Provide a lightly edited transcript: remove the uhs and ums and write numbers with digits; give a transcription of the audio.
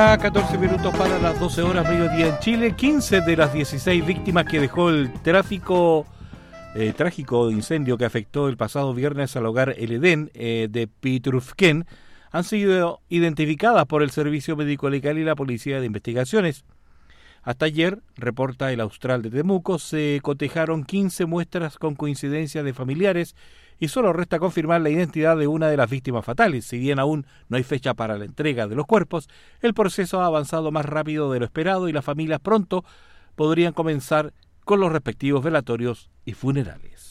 A 14 minutos para las 12 horas mediodía en Chile. 15 de las 16 víctimas que dejó el trágico incendio que afectó el pasado viernes al hogar El Edén de Pitrufquén han sido identificadas por el Servicio Médico Legal y la Policía de Investigaciones. Hasta ayer, reporta el Austral de Temuco, se cotejaron 15 muestras con coincidencia de familiares y solo resta confirmar la identidad de una de las víctimas fatales. Si bien aún no hay fecha para la entrega de los cuerpos, el proceso ha avanzado más rápido de lo esperado y las familias pronto podrían comenzar con los respectivos velatorios y funerales.